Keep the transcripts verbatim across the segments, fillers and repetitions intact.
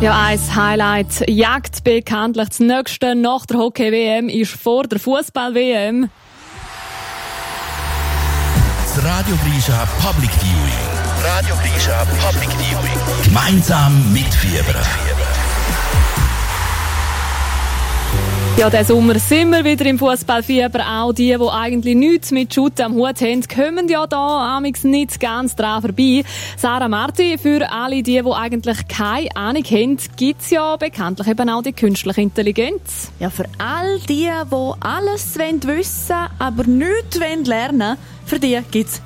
Ja, ein Highlight jagt bekanntlich das nächste nach der Hockey-W M ist vor der Fußball-W M. Das Radio Grisha Public Viewing. Radio Grisha Public Viewing. Gemeinsam mitfiebern. Ja, diesen Sommer sind wir wieder im Fußballfieber. Auch die, die eigentlich nichts mit Shooten am Hut haben, kommen ja da amigs nicht ganz dran vorbei. Sarah Marti, für alle die, die eigentlich keine Ahnung haben, gibt es ja bekanntlich eben auch die künstliche Intelligenz. Ja, für all die, die alles wissen wollen, aber nichts lernen wollen, für die gibt es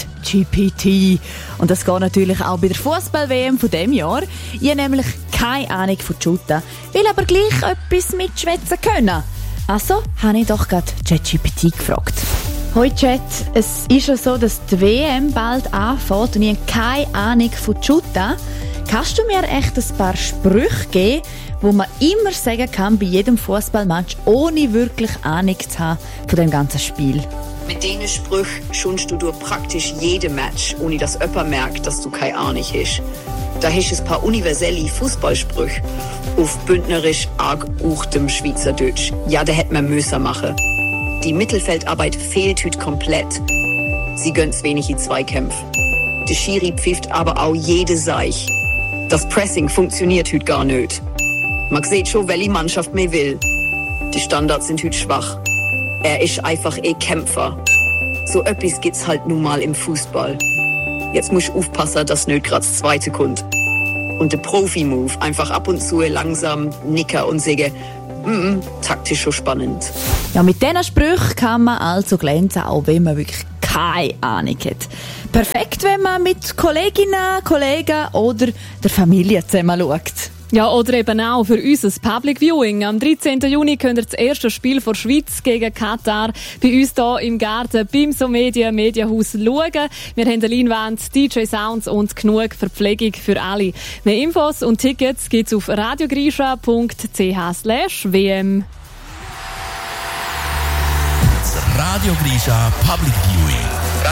ChatGPT. Und das geht natürlich auch bei der Fußball-W M von diesem Jahr. Ich habe nämlich keine Ahnung von Shooten, will aber gleich etwas mitschwätzen können. Also habe ich doch gerade ChatGPT gefragt. Hoi Chat, es ist ja so, dass die W M bald anfängt und ich habe keine Ahnung von Shooten. Kannst du mir echt ein paar Sprüche geben, wo man immer sagen kann bei jedem Fußballmatch, ohne wirklich Ahnung zu haben von dem ganzen Spiel? Mit diesen Sprüchen schonst du durch praktisch jedem Match, ohne dass jemand merkt, dass du keine Ahnung hast. Da hast du ein paar universelle Fußballsprüche auf bündnerisch arg uchtem Schweizerdeutsch. Ja, da hätte man müssen machen. Die Mittelfeldarbeit fehlt heute komplett. Sie gönnt wenig in Zweikämpfe. Der Schiri pfifft aber auch jede Seich. Das Pressing funktioniert heute gar nicht. Man sieht schon, welche Mannschaft mehr will. Die Standards sind heute schwach. Er ist einfach eh Kämpfer. So etwas gibt's halt nun mal im Fußball. Jetzt musst du aufpassen, dass nicht gerade das Zweite kommt. Und der Profi-Move, einfach ab und zu langsam nicken und sagen, mm, taktisch schon spannend. Ja, mit diesen Sprüchen kann man also glänzen, auch wenn man wirklich keine Ahnung hat. Perfekt, wenn man mit Kolleginnen, Kollegen oder der Familie zusammen schaut. Ja, oder eben auch für unser Public Viewing. Am dreizehnten Juni könnt ihr das erste Spiel von Schweiz gegen Katar bei uns hier im Garten beim SoMedia Medienhaus schauen. Wir haben eine Leinwand, D J-Sounds und genug Verpflegung für alle. Mehr Infos und Tickets gibt's auf radiogrisha punkt c h slash w m. Das Radio Grisha Public Viewing.